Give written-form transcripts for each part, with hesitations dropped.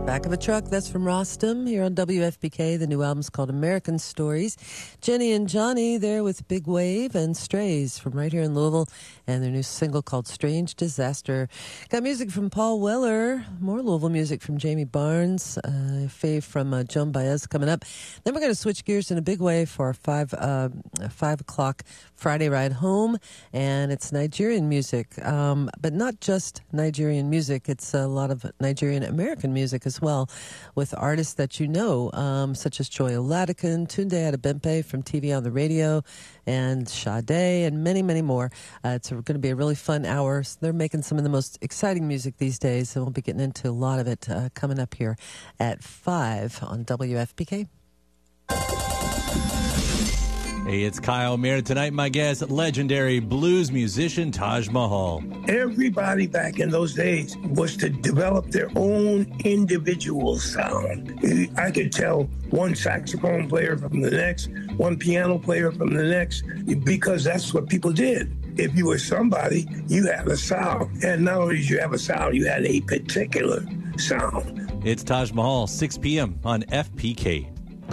Back of a Truck, that's from Rostam here on WFPK. The new album's called American Stories. Jenny and Johnny there with Big Wave and Strays from right here in Louisville, and their new single called Strange Disaster. Got music from Paul Weller, more Louisville music from Jamie Barnes, fave from Joan Baez coming up. Then we're going to switch gears in a big way for our 5 o'clock Friday ride home, and it's Nigerian music, but not just Nigerian music. It's a lot of Nigerian American music as well, with artists that you know, such as Joy Oladikan, Tunde Adebempe from TV on the Radio, and Sade, and many, many more. It's going to be a really fun hour. So they're making some of the most exciting music these days, and we'll be getting into a lot of it coming up here at 5 on WFPK. Hey, it's Kyle Mayer. Tonight, my guest, legendary blues musician Taj Mahal. Everybody back in those days was to develop their own individual sound. I could tell one saxophone player from the next, one piano player from the next, because that's what people did. If you were somebody, you had a sound. And not only did you have a sound, you had a particular sound. It's Taj Mahal, 6 p.m. on FPK.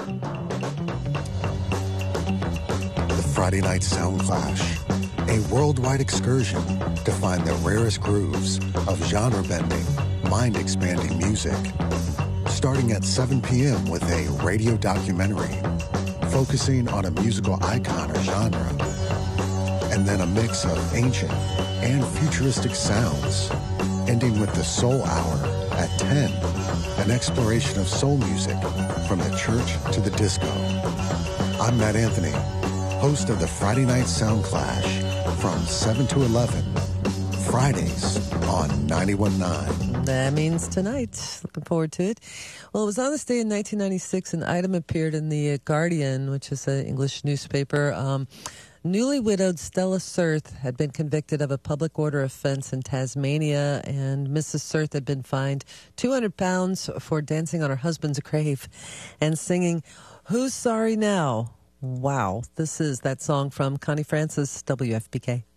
Friday Night Sound Clash, a worldwide excursion to find the rarest grooves of genre-bending, mind-expanding music. Starting at 7 p.m. with a radio documentary focusing on a musical icon or genre, and then a mix of ancient and futuristic sounds, ending with the Soul Hour at 10, an exploration of soul music from the church to the disco. I'm Matt Anthony, host of the Friday Night Sound Clash from 7 to 11, Fridays on 91.9. That means tonight. Looking forward to it. Well, it was on this day in 1996, an item appeared in the Guardian, which is an English newspaper. Newly widowed Stella Surth had been convicted of a public order offense in Tasmania, and Mrs. Surth had been fined £200 for dancing on her husband's grave and singing, "Who's Sorry Now?" Wow, this is that song from Connie Francis, WFPK.